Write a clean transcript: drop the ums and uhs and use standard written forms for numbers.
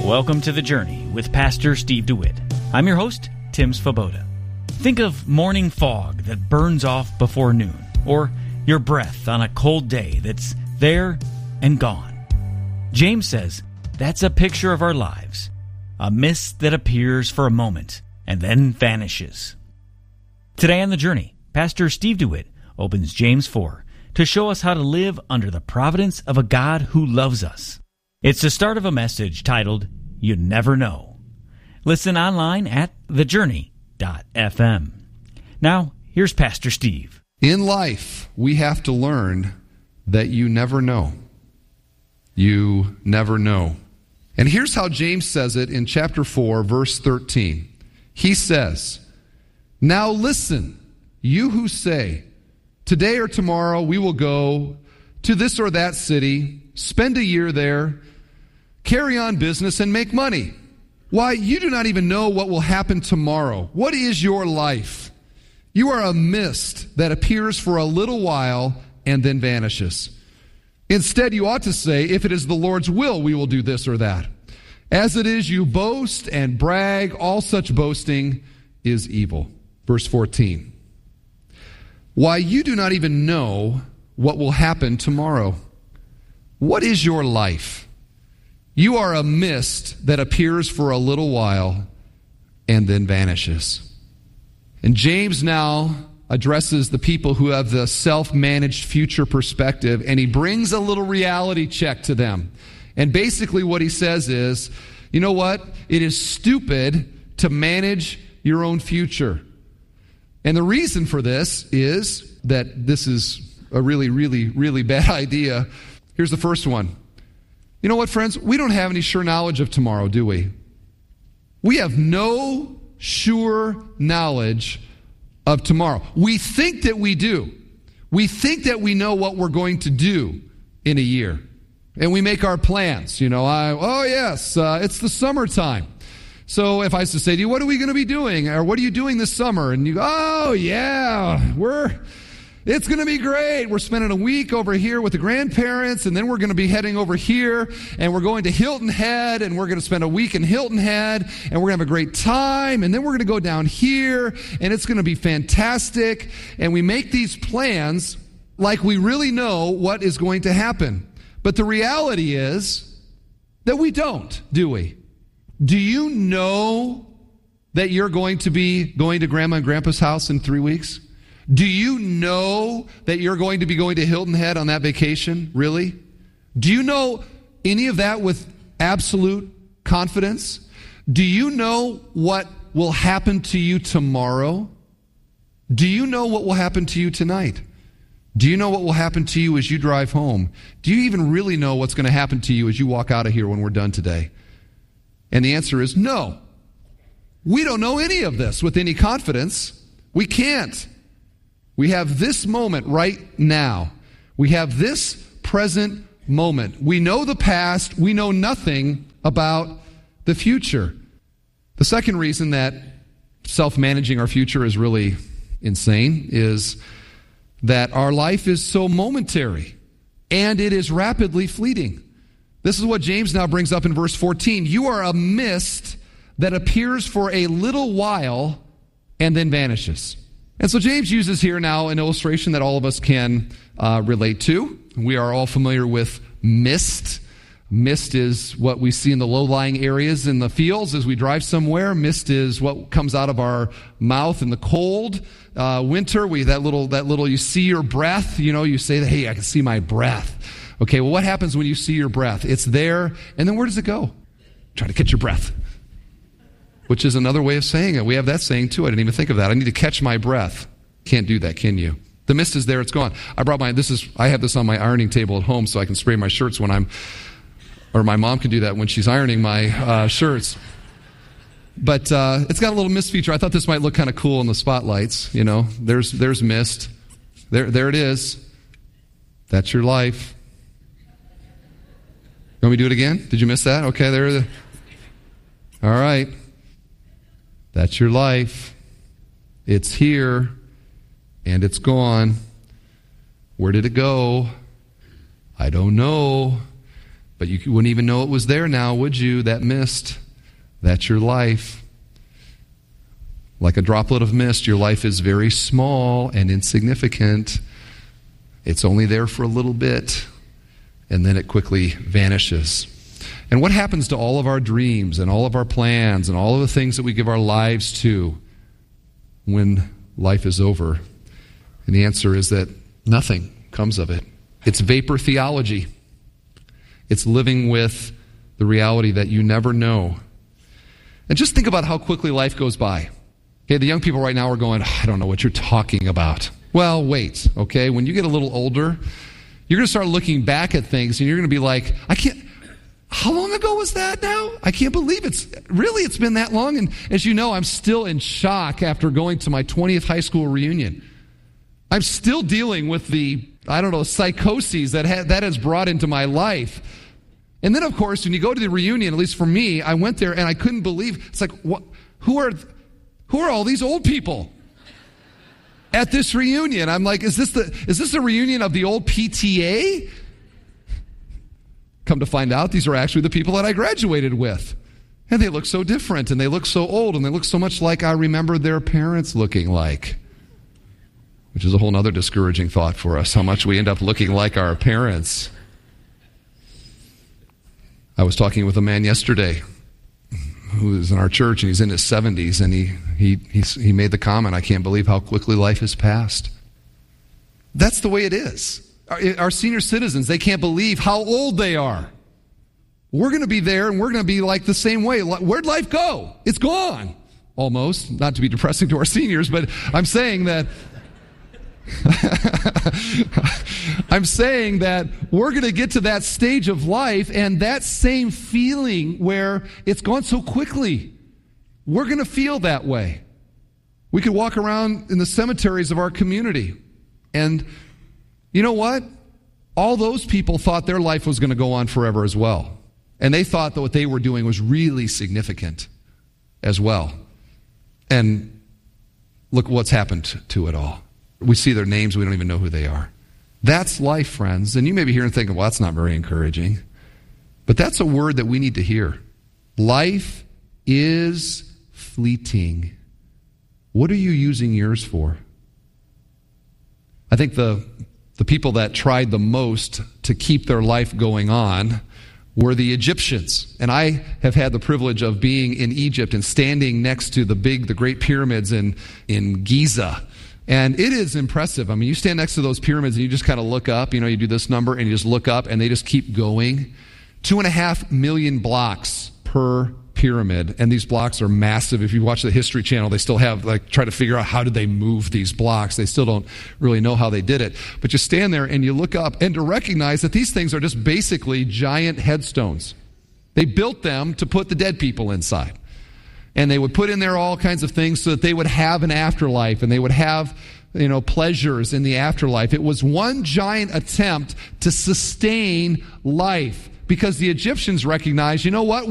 Welcome to The Journey with Pastor Steve DeWitt. I'm your host, Tim Svoboda. Think of morning fog that burns off before noon, or your breath on a cold day that's there and gone. James says that's a picture of our lives, a mist that appears for a moment and then vanishes. Today on The Journey, Pastor Steve DeWitt opens James 4 to show us how to live under the providence of a God who loves us. It's the start of a message titled, You Never Know. Listen online at thejourney.fm. Now, here's Pastor Steve. In life, we have to learn that you never know. You never know. And here's how James says it in chapter 4, verse 13. He says, Now listen, you who say, today or tomorrow we will go to this or that city, spend a year there, carry on business, and make money. Why, you do not even know what will happen tomorrow. What is your life? You are a mist that appears for a little while and then vanishes. Instead, you ought to say, if it is the Lord's will, we will do this or that. As it is, you boast and brag. All such boasting is evil. Verse 14. Why, you do not even know what will happen tomorrow. What is your life? You are a mist that appears for a little while and then vanishes. And James now addresses the people who have the self-managed future perspective, and he brings a little reality check to them. And basically what he says is, you know what? It is stupid to manage your own future. And the reason for this is that this is a really, really, really bad idea. Here's the first one. You know what, friends? We don't have any sure knowledge of tomorrow, do we? We have no sure knowledge of tomorrow. We think that we do. We think that we know what we're going to do in a year. And we make our plans. You know, it's the summertime. So if I was to say to you, what are we going to be doing? Or what are you doing this summer? And you go, oh yeah, it's going to be great. We're spending a week over here with the grandparents, and then we're going to be heading over here, and we're going to Hilton Head, and we're going to spend a week in Hilton Head, and we're going to have a great time, and then we're going to go down here, and it's going to be fantastic. And we make these plans like we really know what is going to happen. But the reality is that we don't, do we? Do you know that you're going to be going to Grandma and Grandpa's house in 3 weeks? Do you know that you're going to be going to Hilton Head on that vacation? Really? Do you know any of that with absolute confidence? Do you know what will happen to you tomorrow? Do you know what will happen to you tonight? Do you know what will happen to you as you drive home? Do you even really know what's going to happen to you as you walk out of here when we're done today? And the answer is no. We don't know any of this with any confidence. We can't. We have this moment right now. We have this present moment. We know the past. We know nothing about the future. The second reason that self-managing our future is really insane is that our life is so momentary and it is rapidly fleeting. This is what James now brings up in verse 14. You are a mist that appears for a little while and then vanishes. And so James uses here now an illustration that all of us can relate to. We are all familiar with mist. Mist is what we see in the low-lying areas in the fields as we drive somewhere. Mist is what comes out of our mouth in the cold. Winter, that little, you see your breath. You know, you say, hey, I can see my breath. Okay, well, what happens when you see your breath? It's there, and then where does it go? Try to catch your breath. Which is another way of saying it. We have that saying too. I didn't even think of that. I need to catch my breath. Can't do that, can you? The mist is there, it's gone. I have this on my ironing table at home so I can spray my shirts or my mom can do that when she's ironing my shirts. But it's got a little mist feature. I thought this might look kind of cool in the spotlights. You know, there's mist. There it is. That's your life. You want me to do it again? Did you miss that? Okay, all right. That's your life. It's here, and it's gone. Where did it go? I don't know. But you wouldn't even know it was there now, would you? That mist, that's your life. Like a droplet of mist, your life is very small and insignificant. It's only there for a little bit, and then it quickly vanishes. And what happens to all of our dreams and all of our plans and all of the things that we give our lives to when life is over? And the answer is that nothing comes of it. It's vapor theology. It's living with the reality that you never know. And just think about how quickly life goes by. Okay, the young people right now are going, I don't know what you're talking about. Well, wait, okay? When you get a little older, you're going to start looking back at things and you're going to be like, how long ago was that now? I can't believe it's been that long. And as you know, I'm still in shock after going to my 20th high school reunion. I'm still dealing with the, psychoses that has brought into my life. And then, of course, when you go to the reunion, at least for me, I went there and I couldn't believe, it's like, who are all these old people at this reunion? I'm like, is this a reunion of the old PTA? Come to find out, these are actually the people that I graduated with. And they look so different, and they look so old, and they look so much like I remember their parents looking like. Which is a whole other discouraging thought for us, how much we end up looking like our parents. I was talking with a man yesterday who is in our church, and he's in his 70s, and he made the comment, I can't believe how quickly life has passed. That's the way it is. Our senior citizens, they can't believe how old they are. We're going to be there, and we're going to be like the same way. Where'd life go? It's gone. Almost. Not to be depressing to our seniors, but I'm saying that we're going to get to that stage of life, and that same feeling where it's gone so quickly, we're going to feel that way. We could walk around in the cemeteries of our community, and you know what? All those people thought their life was going to go on forever as well. And they thought that what they were doing was really significant as well. And look what's happened to it all. We see their names, we don't even know who they are. That's life, friends. And you may be here and thinking, well, that's not very encouraging. But that's a word that we need to hear. Life is fleeting. What are you using yours for? I think the people that tried the most to keep their life going on were the Egyptians. And I have had the privilege of being in Egypt and standing next to the great pyramids in Giza. And it is impressive. I mean, you stand next to those pyramids and you just kind of look up, you do this number and you just look up and they just keep going. 2.5 million blocks per pyramid. And these blocks are massive. If you watch the History Channel, they still have, try to figure out how did they move these blocks. They still don't really know how they did it. But you stand there and you look up and to recognize that these things are just basically giant headstones. They built them to put the dead people inside. And they would put in there all kinds of things so that they would have an afterlife and they would have, pleasures in the afterlife. It was one giant attempt to sustain life because the Egyptians recognized, you know what?